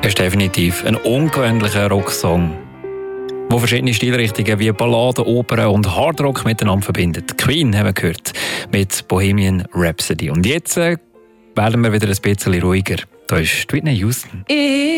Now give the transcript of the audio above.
ist definitiv ein ungewöhnlicher Rocksong, der verschiedene Stilrichtungen wie Balladen, Opern und Hardrock miteinander verbindet. Queen haben wir gehört mit Bohemian Rhapsody. Und jetzt werden wir wieder ein bisschen ruhiger. Da ist Whitney Houston.